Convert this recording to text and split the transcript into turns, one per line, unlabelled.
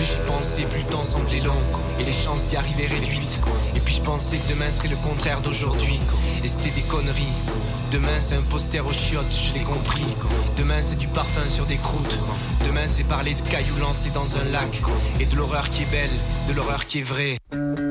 plus j'y pensais, plus le temps semblait long et les chances d'y arriver réduites. Et puis je pensais que demain serait le contraire d'aujourd'hui. Et c'était des conneries. Demain c'est un poster aux chiottes, je l'ai compris. Demain c'est du parfum sur des croûtes. Demain c'est parler de cailloux lancés dans un lac. Et de l'horreur qui est belle, de l'horreur qui est vraie.